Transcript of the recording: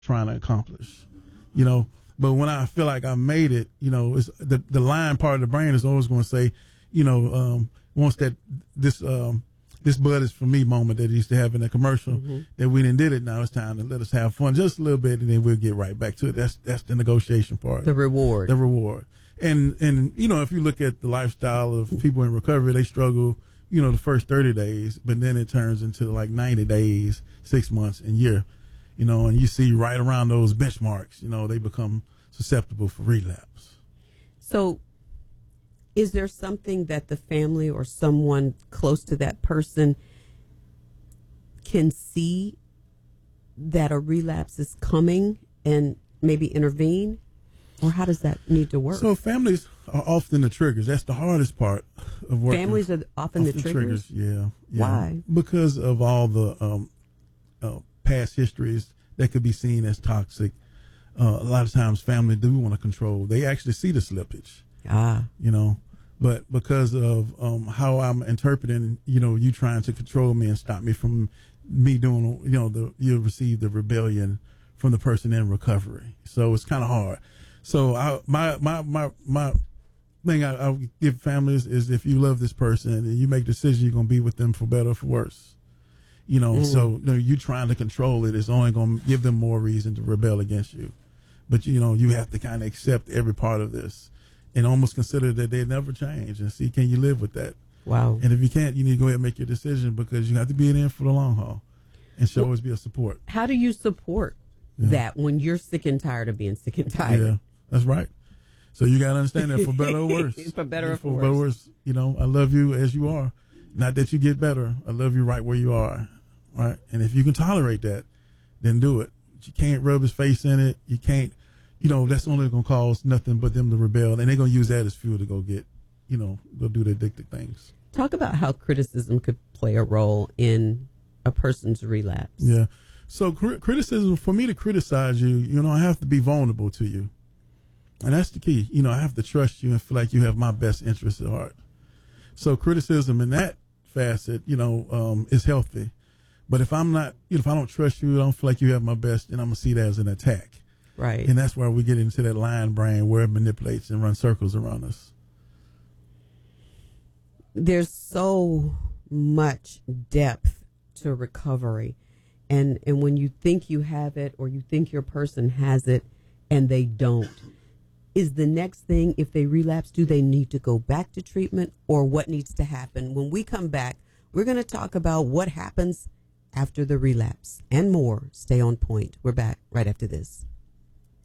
trying to accomplish, you know. But when I feel like I made it, you know, it's the lying part of the brain is always going to say, you know, once that this bud is for me moment that he used to have in the commercial, that we didn't did it. Now it's time to let us have fun just a little bit, and then we'll get right back to it. That's the negotiation part. The reward. The reward. And you know, if you look at the lifestyle of people in recovery, they struggle, you know, the first 30 days, but then it turns into like 90 days, 6 months, and year, you know, and you see right around those benchmarks, you know, they become susceptible for relapse. So is there something that the family or someone close to that person can see that a relapse is coming and maybe intervene? Or how does that need to work? So families are often the triggers. That's the hardest part of working. Families are often the triggers? Yeah. Why? Because of all the past histories that could be seen as toxic. A lot of times family do want to control. They actually see the slippage. You know, but because of how I'm interpreting, you know, you trying to control me and stop me from me doing, you know, you receive the rebellion from the person in recovery. So it's kind of hard. So my thing I would give families is, if you love this person and you make decisions, you're going to be with them for better or for worse. You know, so you know, you trying to control it is only going to give them more reason to rebel against you. But, you know, you have to kind of accept every part of this and almost consider that they never change and see, can you live with that? Wow. And if you can't, you need to go ahead and make your decision, because you have to be in for the long haul and should always be a support. How do you support that when you're sick and tired of being sick and tired? Yeah, that's right. So you got to understand that for better or worse. For better or for better or worse. You know, I love you as you are. Not that you get better. I love you right where you are. Right. And if you can tolerate that, then do it. You can't rub his face in it. You can't, you know, that's only going to cause nothing but them to rebel. And they're going to use that as fuel to go get, you know, go do the addictive things. Talk about how criticism could play a role in a person's relapse. Yeah. So criticism, for me to criticize you, you know, I have to be vulnerable to you. And that's the key. You know, I have to trust you and feel like you have my best interests at heart. So criticism in that facet, you know, is healthy. But if I'm not, you know, if I don't trust you, I don't feel like you have my best, then I'm going to see that as an attack. Right. And that's where we get into that lion brain where it manipulates and runs circles around us. There's so much depth to recovery. And when you think you have it, or you think your person has it and they don't, is the next thing, if they relapse, do they need to go back to treatment, or what needs to happen? When we come back, we're going to talk about what happens after the relapse and more. Stay on point. We're back right after this.